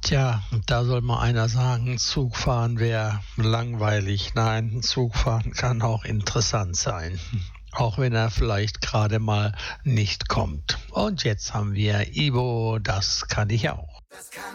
Tja, da soll mal einer sagen, Zugfahren wäre langweilig. Nein, Zugfahren kann auch interessant sein. Auch wenn er vielleicht gerade mal nicht kommt. Und jetzt haben wir Ivo, das kann ich auch. Das kann